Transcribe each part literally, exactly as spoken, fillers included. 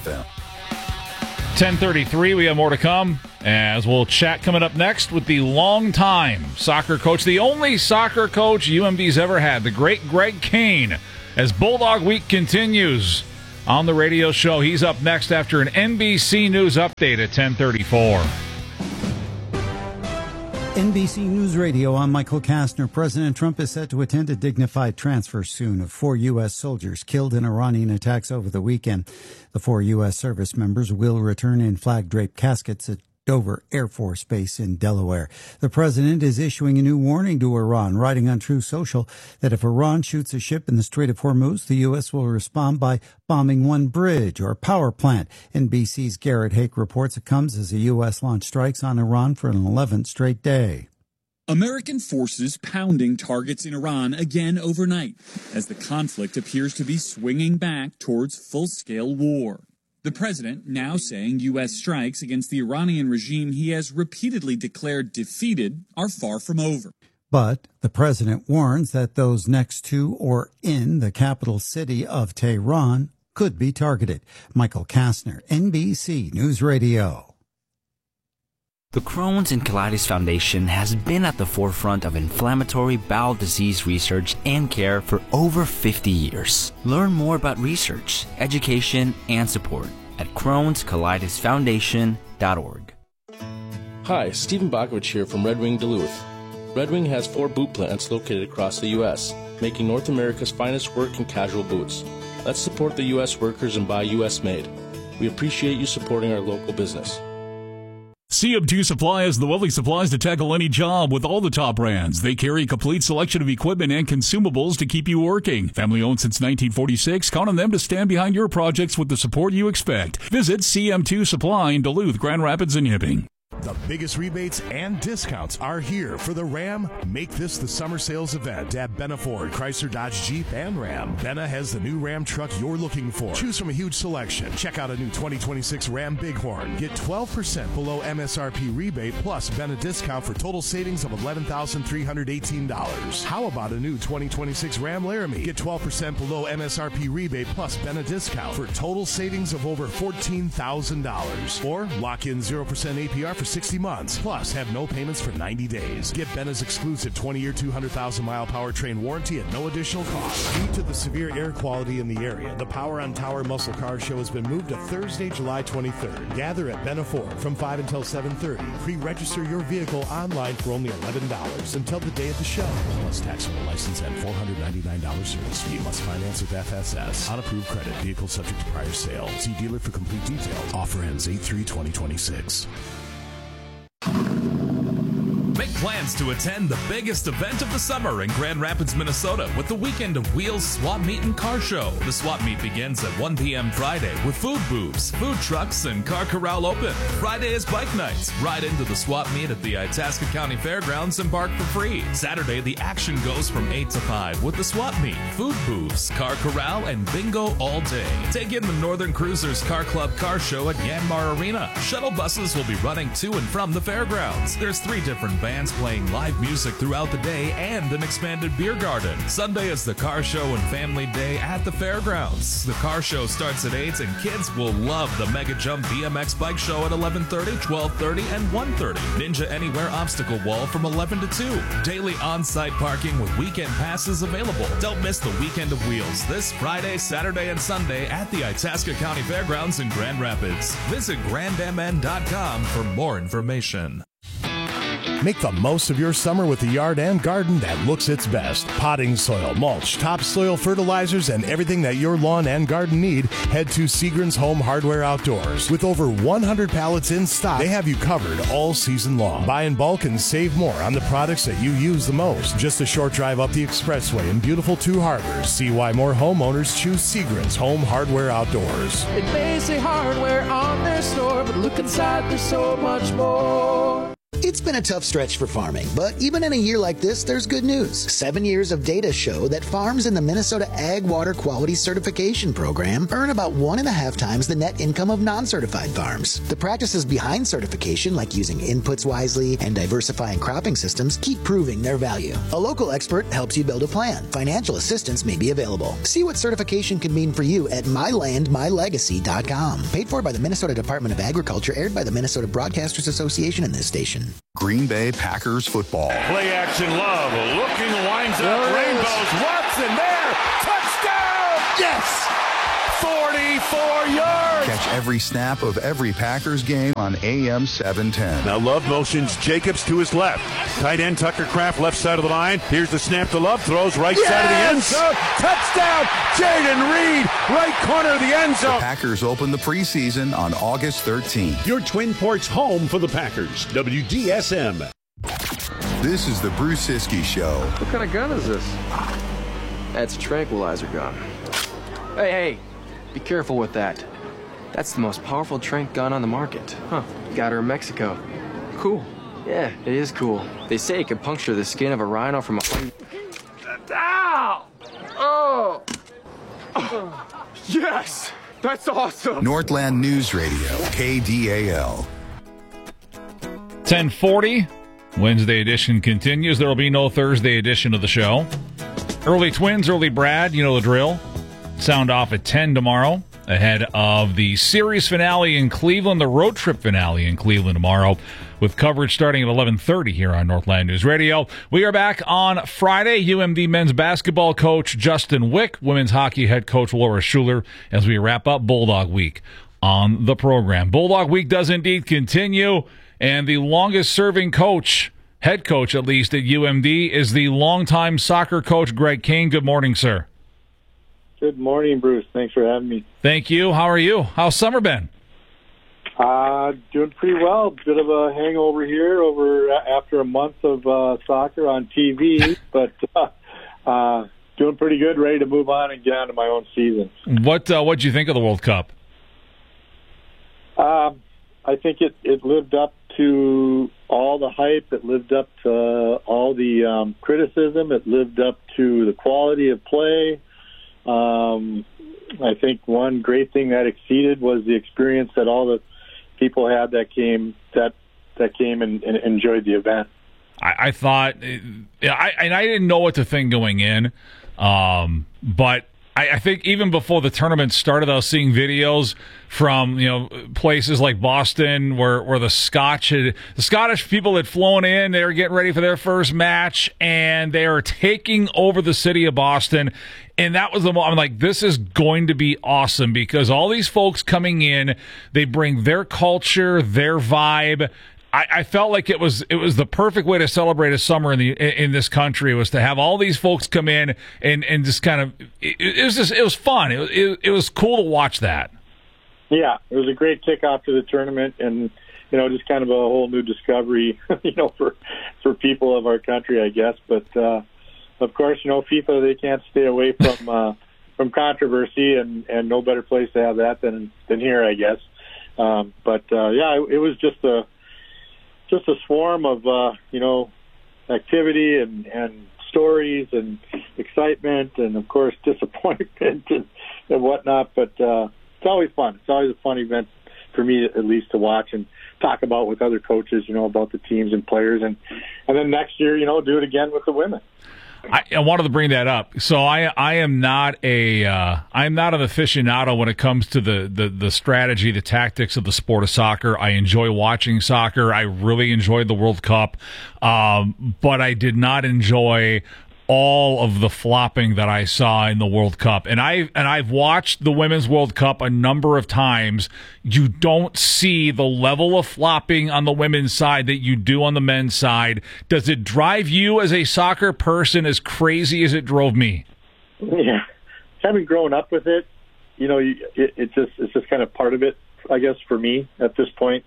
M. ten thirty-three, we have more to come as we'll chat coming up next with the longtime soccer coach, the only soccer coach U M D's ever had, the great Greg Kane, as Bulldog Week continues on the radio show. He's up next after an N B C News update at ten thirty-four. N B C News Radio, I'm Michael Kastner. President Trump is set to attend a dignified transfer soon of four U S soldiers killed in Iranian attacks over the weekend. The four U S service members will return in flag-draped caskets at Dover Air Force Base in Delaware. The president is issuing a new warning to Iran, writing on Truth Social that if Iran shoots a ship in the Strait of Hormuz, the U S will respond by bombing one bridge or power plant. N B C's Garrett Hake reports it comes as the U S launched strikes on Iran for an eleventh straight day. American forces pounding targets in Iran again overnight as the conflict appears to be swinging back towards full-scale war. The president now saying U S strikes against the Iranian regime he has repeatedly declared defeated are far from over. But the president warns that those next to or in the capital city of Tehran could be targeted. Michael Kastner, N B C News Radio. The Crohn's and Colitis Foundation has been at the forefront of inflammatory bowel disease research and care for over fifty years. Learn more about research, education, and support at crohns colitis foundation dot org. Hi, Stephen Bakovich here from Red Wing Duluth. Red Wing has four boot plants located across the U S, making North America's finest work and casual boots. Let's support the U S workers and buy U S made. We appreciate you supporting our local business. C M two Supply has the welding supplies to tackle any job with all the top brands. They carry a complete selection of equipment and consumables to keep you working. Family owned since nineteen forty-six, count on them to stand behind your projects with the support you expect. Visit C M two Supply in Duluth, Grand Rapids, and Hibbing. The biggest rebates and discounts are here for the Ram Make This the Summer Sales event at Benna Ford, Chrysler, Dodge, Jeep, and Ram. Benna has the new Ram truck you're looking for. Choose from a huge selection. Check out a new twenty twenty-six Ram Bighorn. Get twelve percent below M S R P rebate plus Benna discount for total savings of eleven thousand three hundred eighteen dollars. How about a new twenty twenty-six Ram Laramie? Get twelve percent below M S R P rebate plus Benna discount for total savings of over fourteen thousand dollars. Or lock in zero percent A P R for sixty months, plus have no payments for ninety days. Get Benna's exclusive twenty-year, two hundred thousand mile powertrain warranty at no additional cost. Due to the severe air quality in the area, the Power on Tower Muscle Car Show has been moved to Thursday, July twenty-third. Gather at Benna Ford from five until seven thirty. Pre-register your vehicle online for only eleven dollars until the day of the show. Plus taxable license and four hundred ninety-nine dollars service fee. Must finance with F S S. On approved credit. Vehicle subject to prior sale. See dealer for complete details. Offer ends eight three twenty twenty-six. Make plans to attend the biggest event of the summer in Grand Rapids, Minnesota with the Weekend of Wheels Swap Meet and Car Show. The swap meet begins at one p.m. Friday with food booths, food trucks, and car corral open. Friday is bike nights. Ride into the swap meet at the Itasca County Fairgrounds and park for free. Saturday, the action goes from eight to five with the swap meet, food booths, car corral, and bingo all day. Take in the Northern Cruisers Car Club Car Show at Yanmar Arena. Shuttle buses will be running to and from the fairgrounds. There's three different bands bands playing live music throughout the day and an expanded beer garden. Sunday is the car show and family day at the fairgrounds. The car show starts at eight and kids will love the Mega Jump B M X bike show at eleven thirty, twelve thirty, and one thirty. Ninja Anywhere obstacle wall from eleven to two. Daily on-site parking with weekend passes available. Don't miss the Weekend of Wheels this Friday, Saturday, and Sunday at the Itasca County Fairgrounds in Grand Rapids. Visit grand m n dot com for more information. Make the most of your summer with a yard and garden that looks its best. Potting soil, mulch, topsoil, fertilizers, and everything that your lawn and garden need, head to Seagram's Home Hardware Outdoors. With over one hundred pallets in stock, they have you covered all season long. Buy in bulk and save more on the products that you use the most. Just a short drive up the expressway in beautiful Two Harbors. See why more homeowners choose Seagram's Home Hardware Outdoors. It may say hardware on their store, but look inside, there's so much more. It's been a tough stretch for farming, but even in a year like this, there's good news. Seven years of data show that farms in the Minnesota Ag Water Quality Certification Program earn about one and a half times the net income of non-certified farms. The practices behind certification, like using inputs wisely and diversifying cropping systems, keep proving their value. A local expert helps you build a plan. Financial assistance may be available. See what certification can mean for you at my land my legacy dot com. Paid for by the Minnesota Department of Agriculture, aired by the Minnesota Broadcasters Association and this station. Green Bay Packers football. Play action Love. Looking, winds up. Rainbows. Watson there. Touchdown! Yes! forty-four yards. Catch every snap of every Packers game on A M seven ten. Now Love motions Jacobs to his left. Tight end Tucker Kraft left side of the line. Here's the snap to Love. Throws right yes! side of the end zone. Touchdown! Jaden Reed. Right corner of the end zone. The Packers open the preseason on August thirteenth. Your Twin Ports home for the Packers. W D S M. This is the Bruce Siskey Show. What kind of gun is this? That's a tranquilizer gun. Hey, hey. Be careful with that. That's the most powerful tranq gun on the market. Huh. Got her in Mexico. Cool. Yeah, it is cool. They say it can puncture the skin of a rhino from a... Ow! Oh! oh! Yes! That's awesome! Northland News Radio, K D A L. ten forty, Wednesday edition continues. There will be no Thursday edition of the show. Early Twins, early Brad, you know the drill. Sound off at ten tomorrow, ahead of the series finale in Cleveland, the road trip finale in Cleveland tomorrow, with coverage starting at eleven thirty here on Northland News Radio. We are back on Friday. U M D men's basketball coach Justin Wick, women's hockey head coach Laura Schuler, as we wrap up Bulldog Week on the program. Bulldog Week does indeed continue, and the longest-serving coach, head coach at least, at U M D is the longtime soccer coach Greg Kane. Good morning, sir. Good morning, Bruce. Thanks for having me. Thank you. How are you? How's summer been? Uh, doing pretty well. Bit of a hangover here over after a month of uh, soccer on T V, but uh, uh, doing pretty good. Ready to move on and get on to my own season. What uh, What did you think of the World Cup? Um, I think it, it lived up to all the hype. It lived up to all the um, criticism. It lived up to the quality of play. Um, I think one great thing that exceeded was the experience that all the people had that came that that came and, and enjoyed the event. I, I thought, I, and I didn't know what to think going in, um, but I, I think even before the tournament started, I was seeing videos from, you know, places like Boston where, where the Scotch had, the Scottish people had flown in. They were getting ready for their first match, and they are taking over the city of Boston. And that was the moment I'm like, this is going to be awesome, because all these folks coming in, they bring their culture, their vibe. I, I felt like it was it was the perfect way to celebrate a summer in the in this country, was to have all these folks come in and, and just kind of it, it was just it was fun. It, it it was cool to watch that. Yeah, it was a great kickoff to the tournament, and you know, just kind of a whole new discovery, you know, for for people of our country, I guess. But uh, of course, you know, FIFA, they can't stay away from uh, from controversy, and, and no better place to have that than than here, I guess. Um, but uh, yeah, it, it was just a just a swarm of uh, you know, activity and, and stories and excitement, and of course disappointment and, and whatnot. But uh, it's always fun. It's always a fun event for me, at least, to watch and talk about with other coaches, you know, about the teams and players, and and then next year, you know, do it again with the women. I, I wanted to bring that up. So I I am not a uh, I'm not an aficionado when it comes to the, the, the strategy, the tactics of the sport of soccer. I enjoy watching soccer. I really enjoyed the World Cup, um, but I did not enjoy all of the flopping that I saw in the World Cup. And I and I've watched the Women's World Cup a number of times. You don't see the level of flopping on the women's side that you do on the men's side. Does it drive you as a soccer person as crazy as it drove me? Yeah. Having grown up with it, you know, it, it just it's just kind of part of it, I guess, for me at this point.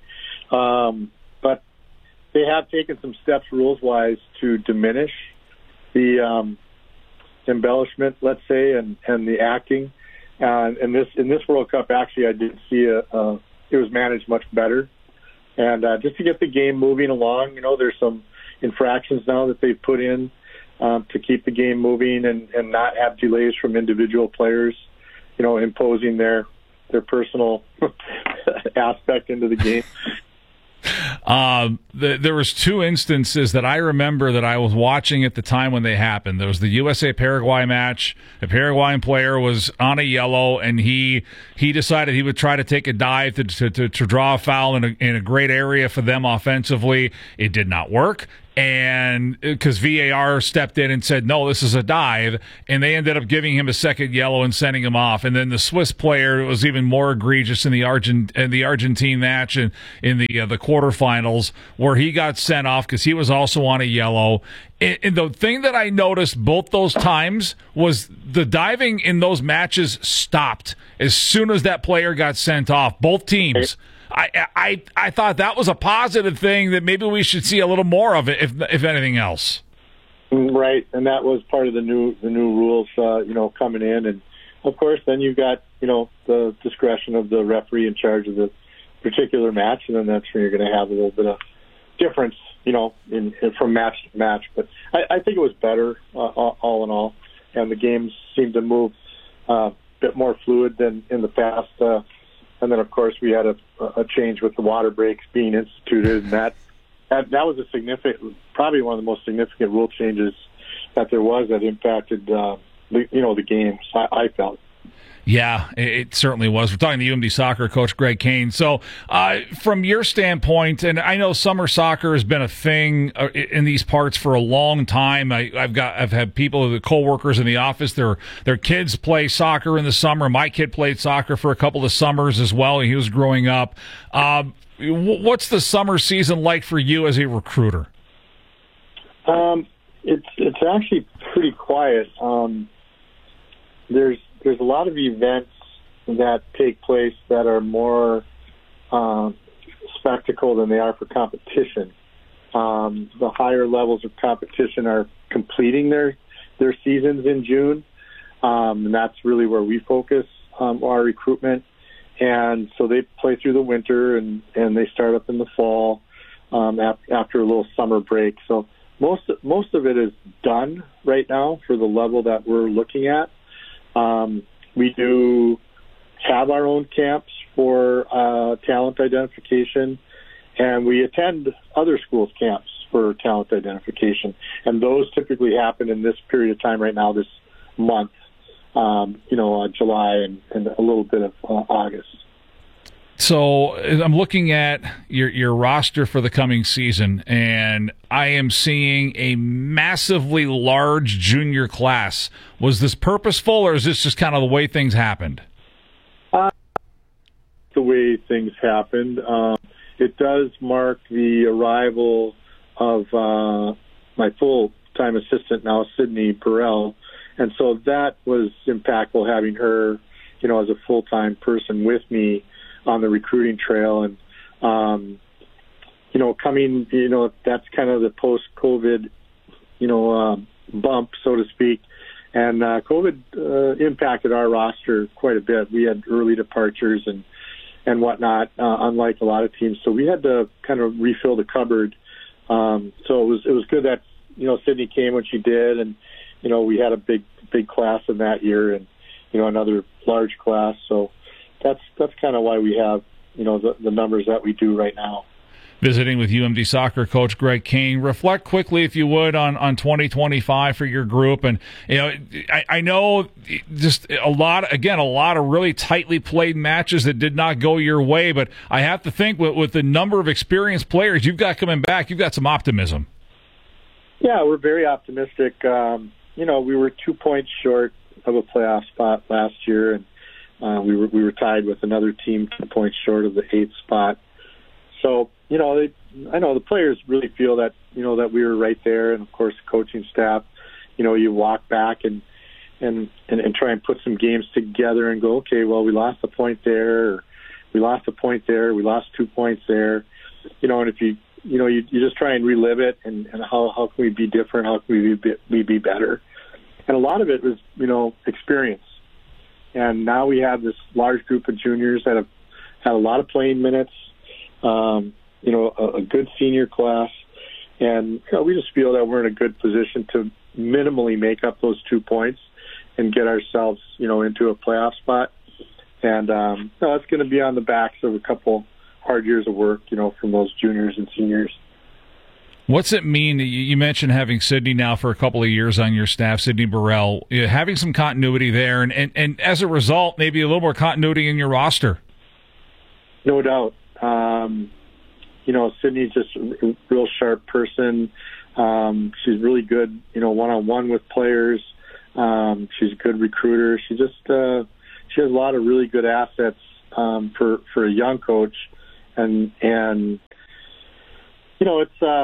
Um, but they have taken some steps rules-wise to diminish the um, embellishment, let's say, and, and the acting. Uh, and this in this World Cup, actually, I did see a, uh, it was managed much better and uh, just to get the game moving along. You know, there's some infractions now that they've put in um, to keep the game moving and, and not have delays from individual players, you know, imposing their their personal aspect into the game. Um, the, there was two instances that I remember that I was watching at the time when they happened. There was the U S A Paraguay match. A Paraguayan player was on a yellow, and he he decided he would try to take a dive to to, to, to draw a foul in a, in a great area for them offensively. It did not work. And because V A R stepped in and said, no, this is a dive, and they ended up giving him a second yellow and sending him off. And then the Swiss player was even more egregious in the Argent in the Argentine match and in the uh, the quarterfinals, where he got sent off because he was also on a yellow. And, and the thing that I noticed both those times was the diving in those matches stopped as soon as that player got sent off. Both teams. I, I I thought that was a positive thing that maybe we should see a little more of it, if if anything else. Right, and that was part of the new the new rules, uh, you know, coming in, and of course, then you've got you know the discretion of the referee in charge of the particular match, and then that's when you're going to have a little bit of difference, you know, in, in from match to match. But I, I think it was better, uh, all in all, and the games seemed to move uh, a bit more fluid than in the past. Uh, And then, of course, we had a, a change with the water breaks being instituted, and that, that that was a significant, probably one of the most significant rule changes that there was that impacted, uh, the, you know, the games. I, I felt. Yeah, it certainly was. We're talking to U M D soccer coach Greg Kane. So, uh, from your standpoint, and I know summer soccer has been a thing in these parts for a long time. I, I've got, I've had people, the coworkers in the office, their their kids play soccer in the summer. My kid played soccer for a couple of summers as well. He was growing up. Um, what's the summer season like for you as a recruiter? Um, it's it's actually pretty quiet. Um, there's There's a lot of events that take place that are more um, spectacle than they are for competition. Um, the higher levels of competition are completing their their seasons in June, um, and that's really where we focus um, our recruitment. And so they play through the winter, and, and they start up in the fall um, after a little summer break. So most most of it is done right now for the level that we're looking at. Um, we do have our own camps for uh, talent identification, and we attend other schools' camps for talent identification. And those typically happen in this period of time right now, this month, um, you know, uh, July and, and a little bit of uh, August. So I'm looking at your your roster for the coming season, and I am seeing a massively large junior class. Was this purposeful, or is this just kind of the way things happened? Uh, the way things happened. Um, it does mark the arrival of uh, my full-time assistant now, Sydney Burrell, and so that was impactful having her, you know, as a full-time person with me on the recruiting trail. And, um, you know, coming, you know, that's kind of the post-COVID, you know, um, bump, so to speak. And uh, COVID uh, impacted our roster quite a bit. We had early departures and, and whatnot, uh, unlike a lot of teams. So we had to kind of refill the cupboard. Um, so it was, it was good that, you know, Sydney came when she did. And, you know, we had a big, big class in that year and, you know, another large class. So, That's that's kind of why we have, you know, the, the numbers that we do right now. Visiting with U M D soccer coach Greg Kane. Reflect quickly, if you would, on, on twenty twenty-five for your group. And, you know, I, I know just a lot, again, a lot of really tightly played matches that did not go your way. But I have to think with, with the number of experienced players you've got coming back, you've got some optimism. Yeah, we're very optimistic. Um, you know, we were two points short of a playoff spot last year, and Uh, we were we were tied with another team two points short of the eighth spot. So, you know, they, I know the players really feel that, you know, that we were right there. And, of course, the coaching staff, you know, you walk back and, and, and, and try and put some games together and go, okay, well, we lost a point there, or we lost a point there, we lost two points there. You know, and if you, you know, you, you just try and relive it and, and how, how can we be different, how can we be, we be better. And a lot of it was, you know, experience. And now we have this large group of juniors that have had a lot of playing minutes. Um, you know, a, a good senior class. And you know, we just feel that we're in a good position to minimally make up those two points and get ourselves, you know, into a playoff spot. And um, you know, it's going to be on the backs of a couple hard years of work, you know, from those juniors and seniors. What's it mean? You mentioned having Sydney now for a couple of years on your staff, Sydney Burrell, having some continuity there, and, and, and as a result, maybe a little more continuity in your roster. No doubt. Um, you know, Sydney's just a real sharp person. Um, she's really good, you know, one-on-one with players. Um, she's a good recruiter. She just uh, she has a lot of really good assets um, for for a young coach, and and you know, it's uh,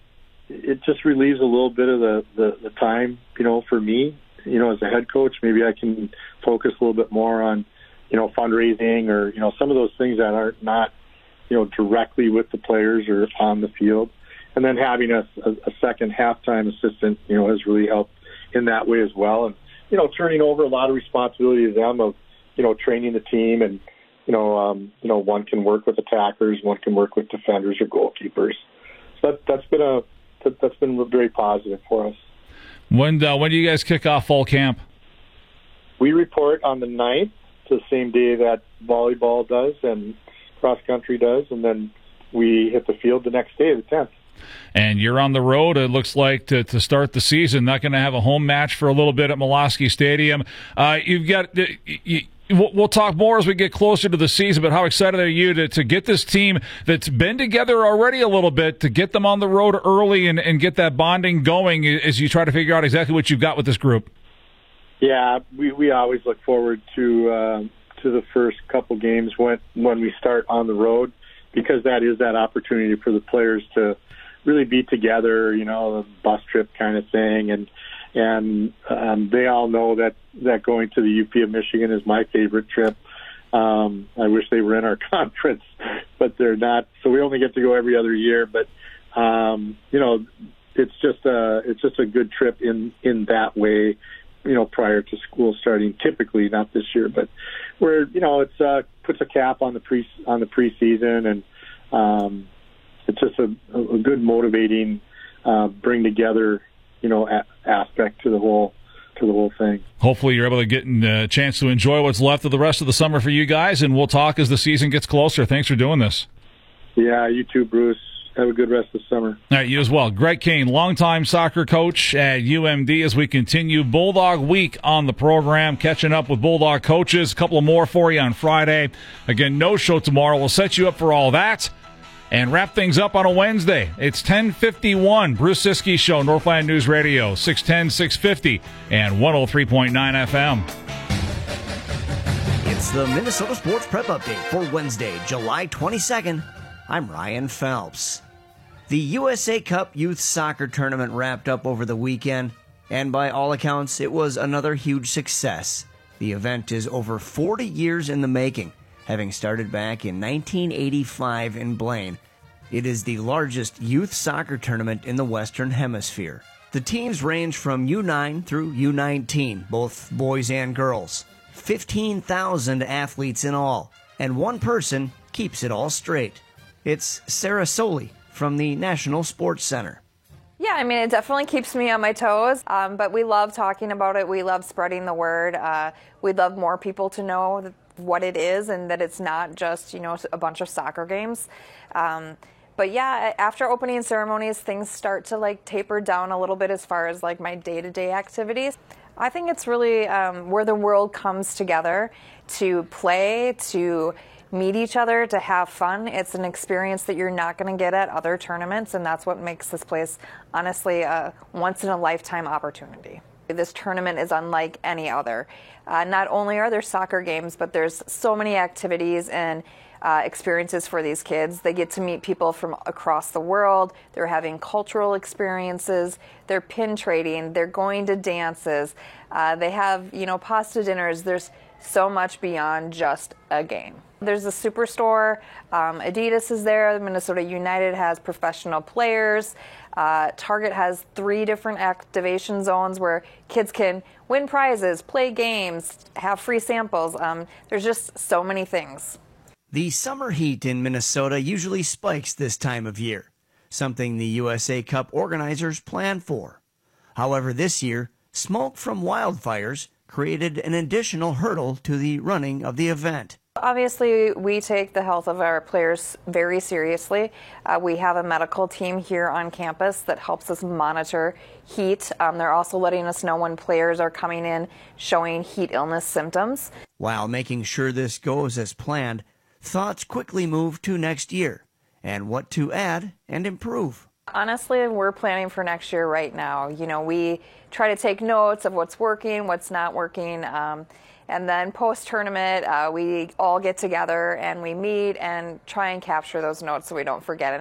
it just relieves a little bit of the, the the time, you know, for me, you know, as a head coach. Maybe I can focus a little bit more on, you know, fundraising or you know some of those things that are not, you know, directly with the players or on the field. And then having a, a, a second halftime assistant, you know, has really helped in that way as well. And, you know, turning over a lot of responsibility to them of, you know, training the team. And, you know, um, you know, one can work with attackers, one can work with defenders or goalkeepers. So that, that's been a that, that's been very positive for us. When uh, when do you guys kick off fall camp? We report on the ninth, the same day that volleyball does and cross country does, and then we hit the field the next day, the tenth. And you're on the road, it looks like, to, to start the season. Not going to have a home match for a little bit at Molosky Stadium. Uh, you've got. You, we'll talk more as we get closer to the season, but how excited are you to, to get this team that's been together already a little bit, to get them on the road early and, and get that bonding going as you try to figure out exactly what you've got with this group? Yeah, we, we always look forward to uh, to the first couple games when when we start on the road, because that is that opportunity for the players to really be together, you know, a bus trip kind of thing. And and um, they all know that, that going to the U P of Michigan is my favorite trip. Um, I wish they were in our conference, but they're not. So we only get to go every other year. But, um, you know, it's just a, it's just a good trip in, in that way, you know, prior to school starting, typically, not this year. But where, you know, it's uh, puts a cap on the pre on the preseason, and um it's just a, a good motivating, uh, bring together, you know, a- aspect to the whole to the whole thing. Hopefully, you're able to get a chance to enjoy what's left of the rest of the summer for you guys, and we'll talk as the season gets closer. Thanks for doing this. Yeah, you too, Bruce. Have a good rest of the summer. All right, you as well. Greg Kane, longtime soccer coach at U M D, as we continue Bulldog Week on the program, catching up with Bulldog coaches. A couple of more for you on Friday. Again, no show tomorrow. We'll set you up for all that and wrap things up on a Wednesday. It's ten fifty-one. Bruce Siskey Show, Northland News Radio, six ten, six fifty, and one oh three point nine F M. It's the Minnesota Sports Prep Update for Wednesday, July twenty-second. I'm Ryan Phelps. The U S A Cup Youth Soccer Tournament wrapped up over the weekend, and by all accounts, it was another huge success. The event is over forty years in the making, having started back in nineteen eighty-five in Blaine. It is the largest youth soccer tournament in the Western Hemisphere. The teams range from U nine through U nineteen, both boys and girls. fifteen thousand athletes in all, and one person keeps it all straight. It's Sarah Soli from the National Sports Center. Yeah, I mean, it definitely keeps me on my toes, um, but we love talking about it. We love spreading the word. Uh, we'd love more people to know that what it is and that it's not just, you know, a bunch of soccer games. Um, but yeah, after opening ceremonies, things start to like taper down a little bit as far as like my day-to-day activities. I think it's really um, where the world comes together to play, to meet each other, to have fun. It's an experience that you're not going to get at other tournaments, and that's what makes this place, honestly, a once-in-a-lifetime opportunity. This tournament is unlike any other. Uh, not only are there soccer games, but there's so many activities and uh, experiences for these kids. They get to meet people from across the world. They're having cultural experiences. They're pin trading. They're going to dances. Uh, they have, you know, pasta dinners. There's so much beyond just a game. There's a superstore. Um, Adidas is there. Minnesota United has professional players. Uh, Target has three different activation zones where kids can win prizes, play games, have free samples. Um, there's just so many things. The summer heat in Minnesota usually spikes this time of year, something the U S A Cup organizers plan for. However, this year, smoke from wildfires created an additional hurdle to the running of the event. Obviously, we take the health of our players very seriously. Uh, we have a medical team here on campus that helps us monitor heat. Um, they're also letting us know when players are coming in showing heat illness symptoms. While making sure this goes as planned, thoughts quickly move to next year and what to add and improve. Honestly, we're planning for next year right now. You know, we try to take notes of what's working, what's not working. Um, And then post-tournament, uh, we all get together and we meet and try and capture those notes so we don't forget it.